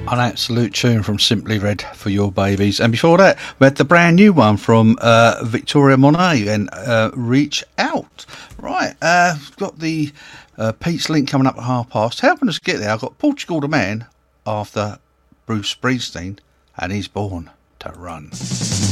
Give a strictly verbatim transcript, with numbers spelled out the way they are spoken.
An absolute tune from Simply Red for Your Babies. And before that, we had the brand new one from uh, Victoria Monet and uh, Reach Out. Right, uh, got the uh, Pete's Link coming up at half past. Helping us get there, I've got Portugal the Man after Bruce Springsteen, and he's born to run.